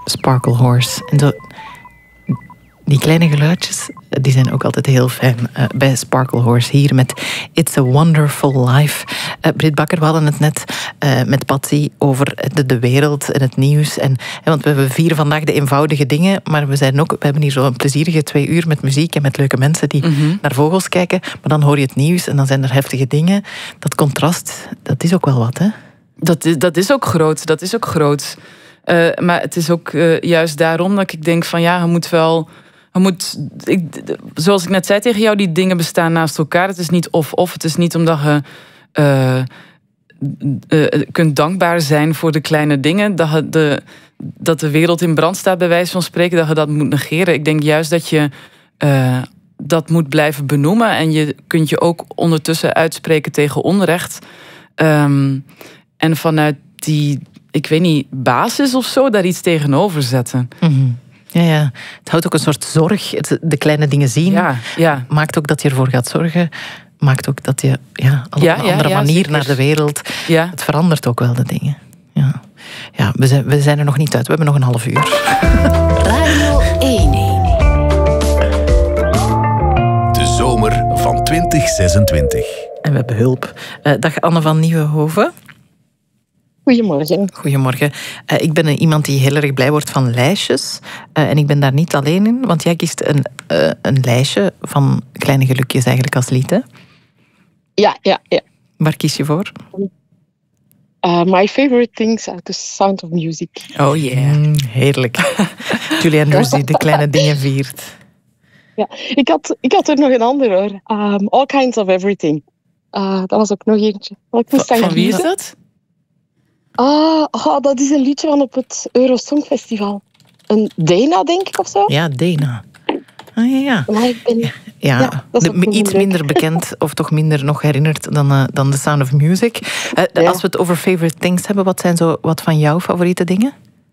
Sparkle Horse. En zo, die kleine geluidjes, die zijn ook altijd heel fijn bij Sparkle Horse. Hier met It's a Wonderful Life. Brit Bakker, we hadden het net met Patsy over de wereld en het nieuws. Want we vieren vandaag de eenvoudige dingen, maar we hebben hier zo'n plezierige 2 uur met muziek en met leuke mensen die naar vogels kijken. Maar dan hoor je het nieuws en dan zijn er heftige dingen. Dat contrast, dat is ook wel wat, hè? Dat is ook groot. Maar het is ook juist daarom dat ik denk van ja, zoals ik net zei tegen jou, die dingen bestaan naast elkaar. Het is niet of. Het is niet omdat je kunt dankbaar zijn voor de kleine dingen, dat de wereld in brand staat, bij wijze van spreken, dat je dat moet negeren. Ik denk juist dat je dat moet blijven benoemen. En je kunt je ook ondertussen uitspreken tegen onrecht. En vanuit die, ik weet niet, basis of zo, daar iets tegenover zetten. Mm-hmm. Ja. Het houdt ook een soort zorg. De kleine dingen zien maakt ook dat je ervoor gaat zorgen. Maakt ook dat je op een andere manier zeker naar de wereld. Ja. Het verandert ook wel de dingen. Ja, we zijn er nog niet uit. We hebben nog een half uur. Radio 1. De zomer van 2026. En we hebben hulp. Dag Anne van Nieuwenhoven. Goedemorgen. Goedemorgen. Ik ben iemand die heel erg blij wordt van lijstjes. En ik ben daar niet alleen in, want jij kiest een lijstje van kleine gelukjes eigenlijk als lied, hè? Ja. Waar kies je voor? My favorite things are The Sound of Music. Oh yeah. Heerlijk. Julie Andrews die de kleine dingen viert. Ja, ik had er nog een ander hoor. All Kinds of Everything. Dat was ook nog eentje. Van wie is dat? Dat is een liedje van op het Eurosongfestival. Een Dana, denk ik, of zo? Ja, Dana. Ja. Maar ik ben... Iets minder bekend, of toch minder nog herinnerd dan The Sound of Music. Als we het over favorite things hebben, wat zijn zo wat van jouw favoriete dingen?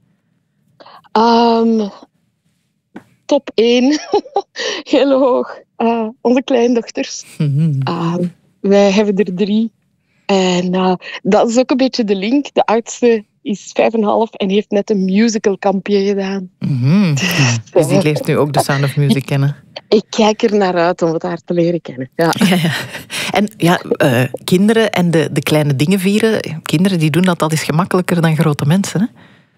Top 1. Heel hoog. Onze kleindochters. Wij hebben er 3. En dat is ook een beetje de link. De oudste is 5,5 en heeft net een musicalkampje gedaan. Mm-hmm. Dus die leert nu ook The Sound of Music kennen. Ik kijk er naar uit om het haar te leren kennen. Ja. En kinderen en de kleine dingen vieren. Kinderen die doen dat al eens gemakkelijker dan grote mensen. Hè?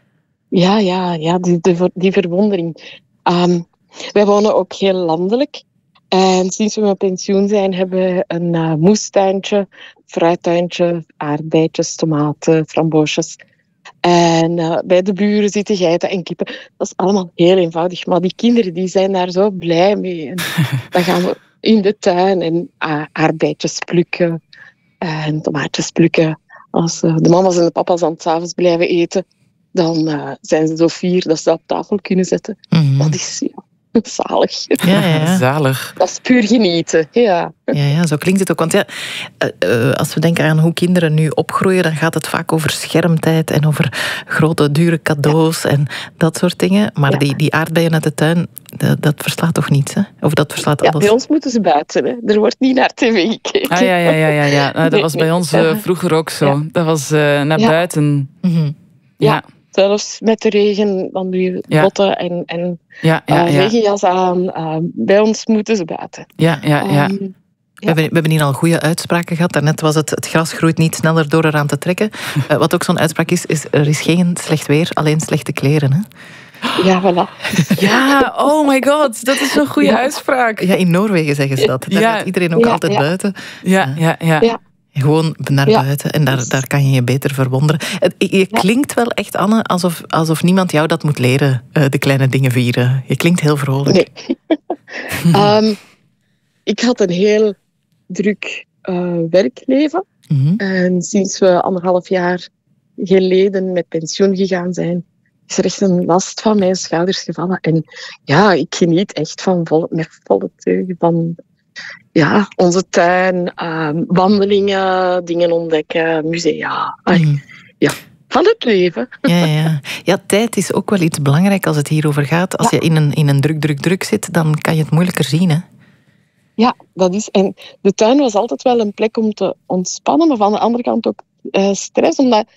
Ja, die verwondering. Wij wonen ook heel landelijk. En sinds we met pensioen zijn, hebben we een moestuintje, fruittuintje, aardbeidjes, tomaten, framboosjes. En bij de buren zitten geiten en kippen. Dat is allemaal heel eenvoudig. Maar die kinderen die zijn daar zo blij mee. En dan gaan we in de tuin en aardbeidjes plukken en tomaatjes plukken. Als de mama's en de papa's aan het 's avonds blijven eten, dan zijn ze zo fier dat ze dat op tafel kunnen zetten. Mm-hmm. Dat is zalig. Ja. Zalig. Dat is puur genieten. Ja, zo klinkt het ook. Want als we denken aan hoe kinderen nu opgroeien, dan gaat het vaak over schermtijd en over grote, dure cadeaus en dat soort dingen. Maar die aardbeien uit de tuin, dat verslaat toch niets, hè? Of dat verslaat alles? Bij ons moeten ze buiten. Hè. Er wordt niet naar tv gekeken. Ja. Dat was bij ons vroeger ook zo. Ja. Dat was naar buiten. Mm-hmm. Ja. Zelfs met de regen, dan doe je botten en regenjas aan. Bij ons moeten ze buiten. Ja. We hebben hier al goede uitspraken gehad. Daarnet was het gras groeit niet sneller door eraan te trekken. Wat ook zo'n uitspraak is er is geen slecht weer, alleen slechte kleren. Hè? Ja, voilà. Ja, oh my god, dat is een goede uitspraak. Ja, in Noorwegen zeggen ze dat. Daar gaat iedereen ook altijd buiten. Ja. Gewoon naar buiten en daar kan je je beter verwonderen. Je klinkt wel echt, Anne, alsof niemand jou dat moet leren, de kleine dingen vieren. Je klinkt heel vrolijk. Nee. Ik had een heel druk werkleven. Mm-hmm. En sinds we 1,5 jaar geleden met pensioen gegaan zijn, is er echt een last van mijn schouders gevallen. En ik geniet echt met volle teugen van... Ja, onze tuin, wandelingen, dingen ontdekken, musea. Van het leven. Ja, tijd is ook wel iets belangrijk als het hierover gaat. Als je in een druk zit, dan kan je het moeilijker zien, hè? Ja, dat is... En de tuin was altijd wel een plek om te ontspannen, maar van de andere kant ook stress, omdat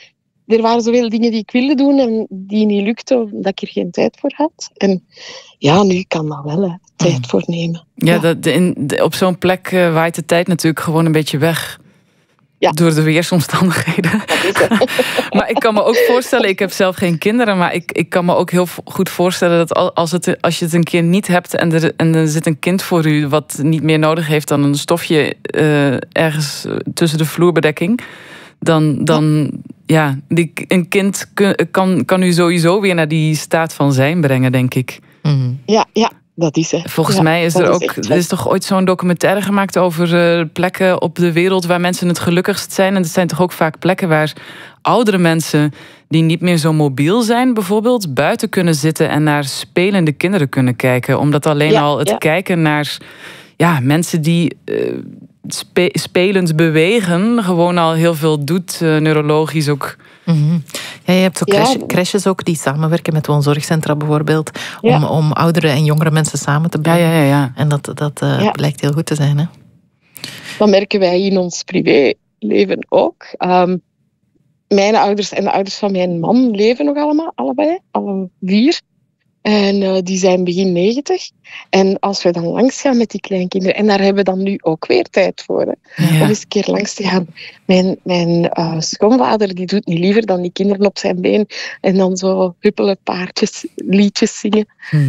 er waren zoveel dingen die ik wilde doen en die niet lukten, omdat ik er geen tijd voor had. En ja, nu kan dat wel, hè. Tijd voor nemen. Ja, op zo'n plek waait de tijd natuurlijk gewoon een beetje weg. Ja. Door de weersomstandigheden. Maar ik kan me ook voorstellen, ik heb zelf geen kinderen, maar ik kan me ook heel goed voorstellen dat als je het een keer niet hebt en er zit een kind voor u wat niet meer nodig heeft dan een stofje ergens tussen de vloerbedekking, dan een kind kan u sowieso weer naar die staat van zijn brengen, denk ik. Ja, dat is het. Volgens mij is er is toch ooit zo'n documentaire gemaakt over plekken op de wereld waar mensen het gelukkigst zijn. En dat zijn toch ook vaak plekken waar oudere mensen die niet meer zo mobiel zijn, bijvoorbeeld, buiten kunnen zitten en naar spelende kinderen kunnen kijken. Omdat alleen al het kijken naar mensen die spelend bewegen gewoon al heel veel doet, neurologisch ook. Ja, je hebt ook crèches ook die samenwerken met woonzorgcentra bijvoorbeeld, om oudere en jongere mensen samen te brengen. Ja. En dat blijkt heel goed te zijn, hè? Dat merken wij in ons privéleven ook. Mijn ouders en de ouders van mijn man leven nog allemaal, allebei, alle 4. En die zijn begin 90. En als we dan langs gaan met die kleinkinderen, en daar hebben we dan nu ook weer tijd voor, hè, om eens een keer langs te gaan. Mijn schoonvader die doet niet liever dan die kinderen op zijn been en dan zo huppelen, paardjes, liedjes zingen.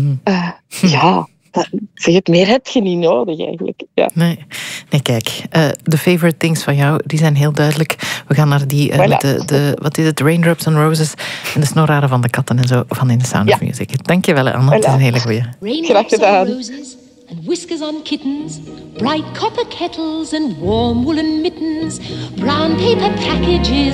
Zeg het, meer heb je niet nodig eigenlijk. Ja. Nee, kijk, de favorite things van jou, die zijn heel duidelijk. We gaan naar die, wat is het, Raindrops and Roses en de snorraren van de katten en zo, van In the Sound of Music. Dankjewel, Anne, het is een hele goeie. Raindrops on roses and whiskers on kittens, bright copper kettles and warm woolen mittens, brown paper packages